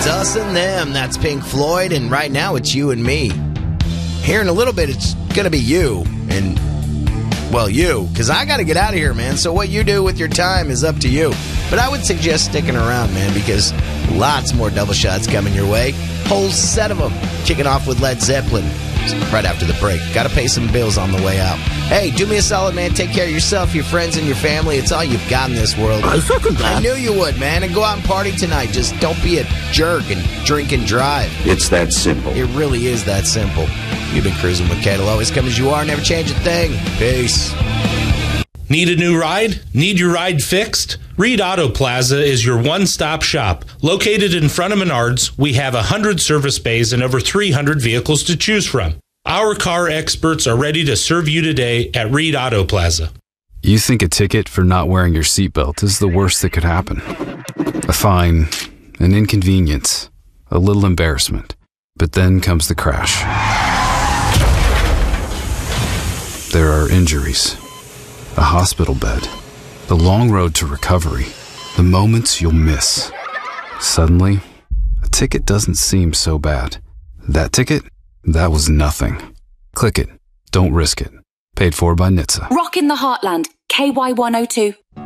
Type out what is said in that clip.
It's us and them. That's Pink Floyd, and right now it's you and me. Here in a little bit, it's going to be you. And, well, you. Because I got to get out of here, man. So what you do with your time is up to you. But I would suggest sticking around, man, because lots more double shots coming your way. Whole set of them. Kicking off with Led Zeppelin right after the break. Got to pay some bills on the way out. Hey, do me a solid, man. Take care of yourself, your friends, and your family. It's all you've got in this world. I second that. I knew you would, man. And go out and party tonight. Just don't be a jerk and drink and drive. It's that simple. It really is that simple. You've been cruising with Kate. Always come as you are. Never change a thing. Peace. Need a new ride? Need your ride fixed? Reed Auto Plaza is your one-stop shop. Located in front of Menards, we have 100 service bays and over 300 vehicles to choose from. Our car experts are ready to serve you today at Reed Auto Plaza. You think a ticket for not wearing your seatbelt is the worst that could happen. A fine, an inconvenience, a little embarrassment. But then comes the crash. There are injuries, a hospital bed, the long road to recovery, the moments you'll miss. Suddenly, a ticket doesn't seem so bad. That ticket? That was nothing. Click it. Don't risk it. Paid for by NHTSA. Rock in the Heartland, KY102.